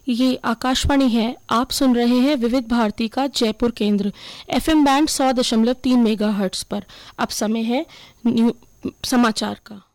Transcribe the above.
ये आकाशवाणी है। आप सुन रहे हैं विविध भारती का जयपुर केंद्र FM बैंड 100.3 मेगाहर्ट्ज पर। अब समय है समाचार का।